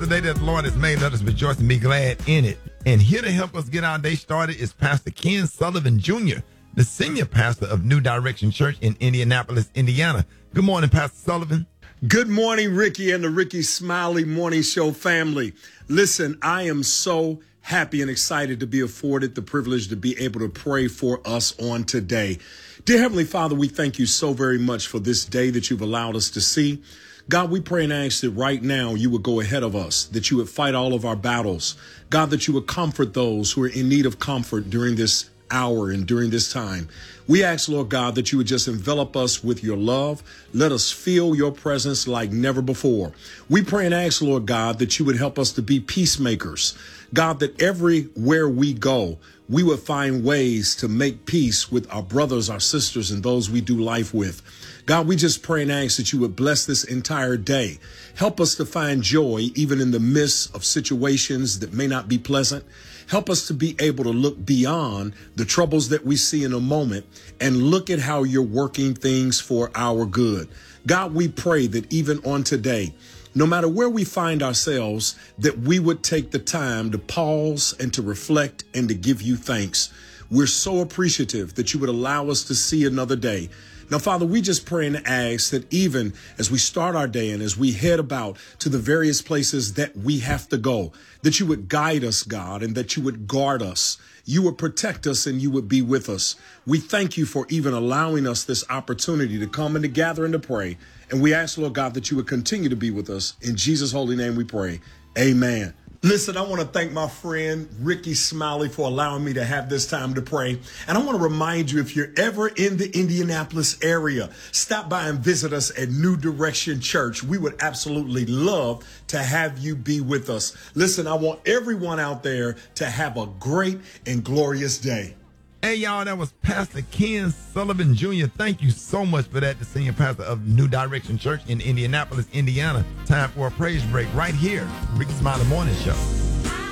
the day that the Lord has made. Let us rejoice and be glad in it. And here to help us get our day started is Pastor Ken Sullivan Jr., the senior pastor of New Direction Church in Indianapolis, Indiana. Good morning, Pastor Sullivan. Good morning, Ricky and the Ricky Smiley Morning Show family. Listen, I am so happy and excited to be afforded the privilege to be able to pray for us on today. Dear Heavenly Father, we thank you so very much for this day that you've allowed us to see. God, we pray and ask that right now you would go ahead of us, that you would fight all of our battles. God, that you would comfort those who are in need of comfort during this hour and during this time. We ask, Lord God, that you would just envelop us with your love. Let us feel your presence like never before. We pray and ask, Lord God, that you would help us to be peacemakers. God, that everywhere we go, we would find ways to make peace with our brothers, our sisters, and those we do life with. God, we just pray and ask that you would bless this entire day. Help us to find joy even in the midst of situations that may not be pleasant. Help us to be able to look beyond the troubles that we see in a moment and look at how you're working things for our good. God, we pray that even on today, no matter where we find ourselves, that we would take the time to pause and to reflect and to give you thanks. We're so appreciative that you would allow us to see another day. Now, Father, we just pray and ask that even as we start our day and as we head about to the various places that we have to go, that you would guide us, God, and that you would guard us. You would protect us and you would be with us. We thank you for even allowing us this opportunity to come and to gather and to pray. And we ask, Lord God, that you would continue to be with us. In Jesus' holy name we pray. Amen. Listen, I want to thank my friend Ricky Smiley for allowing me to have this time to pray. And I want to remind you, if you're ever in the Indianapolis area, stop by and visit us at New Direction Church. We would absolutely love to have you be with us. Listen, I want everyone out there to have a great and glorious day. Hey, y'all, that was Pastor Ken Sullivan Jr. Thank you so much for that, the senior pastor of New Direction Church in Indianapolis, Indiana. Time for a praise break right here, Ricky Smiley Morning Show.